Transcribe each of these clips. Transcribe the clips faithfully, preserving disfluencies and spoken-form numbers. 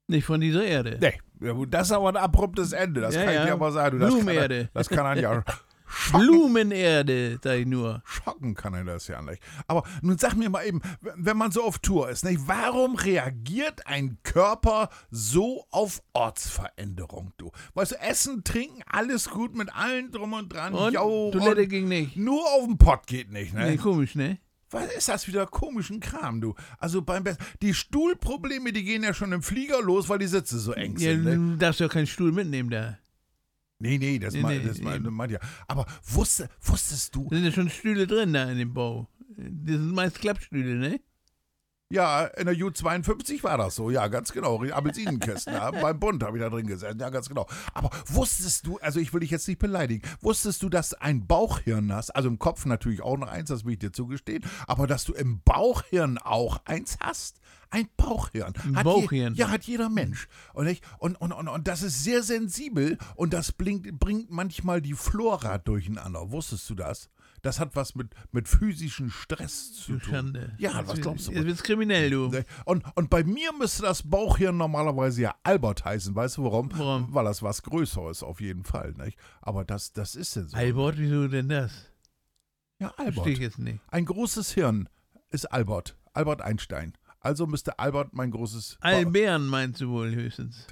Nicht von dieser Erde. Nee, ja, gut, das ist aber ein abruptes Ende, das Ja, kann ich ja. dir aber sagen. Du, das, kann er, Blumenerde. das kann er ja schocken. Blumenerde, sag ich nur. Schocken kann er das ja nicht. Aber nun sag mir mal eben, wenn man so auf Tour ist, nicht, warum reagiert ein Körper so auf Ortsveränderung, du? Weißt du, Essen, Trinken, alles gut mit allen drum und dran. Und Jo, Toilette und ging nicht. nur auf den Pott geht nicht, ne? Nee, komisch, ne? Was ist das wieder komischen Kram, du? Also beim Be- die Stuhlprobleme, die gehen ja schon im Flieger los, weil die Sitze so eng Ja, sind, ne? du darfst ja keinen Stuhl mitnehmen da. Nee, nee, das Nee, meint nee, das mein, eben. meint ja. Aber wusste, wusstest du, Da sind ja schon Stühle drin da in dem Bau. Das sind meist Klappstühle, ne? ja, in der U zweiundfünfzig war das so, ja, ganz genau. Appelsinenkästen, ja, beim Bund habe ich da drin gesessen, ja, ganz genau. Aber wusstest du, also ich will dich jetzt nicht beleidigen, wusstest du, dass du ein Bauchhirn hast, also im Kopf natürlich auch noch eins, das will ich dir zugestehen, aber dass du im Bauchhirn auch eins hast? Ein Bauchhirn. Ein Hat Bauchhirn. Je, ja, hat jeder Mensch. Und, ich, und, und, und, und das ist sehr sensibel und das bringt, bringt manchmal die Flora durcheinander. Wusstest du das? Das hat was mit, mit physischem Stress zu Du tun. Schande. Ja, Jetzt was wird- glaubst du? Jetzt wird's kriminell, du. Ne? Und, und bei mir müsste das Bauchhirn normalerweise ja Albert heißen. Weißt du warum? Warum? Weil das was Größeres ist, auf jeden Fall. Nicht? Aber das, das ist ja so. Albert, wieso denn das? Ja, Verstehe ich Albert. jetzt nicht. Ein großes Hirn ist Albert. Albert Einstein. Also müsste Albert mein großes... Albern meinst du wohl höchstens.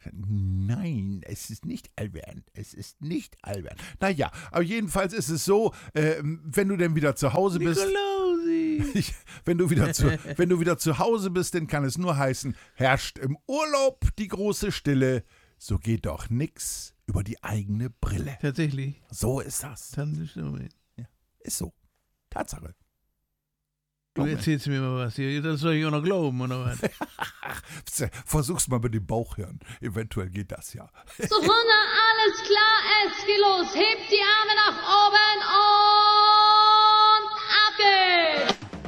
Nein, es ist nicht albern. Es ist nicht albern. Naja, aber jedenfalls ist es so, äh, wenn du denn wieder zu Hause bist... Nikolausi. Ich, wenn, du wieder zu, wenn du wieder zu Hause bist, dann kann es nur heißen, herrscht im Urlaub die große Stille, so geht doch nix über die eigene Brille. Tatsächlich. So ist das. Tante Stimme. Ist so. Tatsache. Du Glaub mir. erzählst mir mal was hier. Das soll ich auch noch glauben, oder was? Versuch's mal mit dem Bauchhirn. Eventuell geht das ja. So Hunde, alles klar, es geht los. Hebt die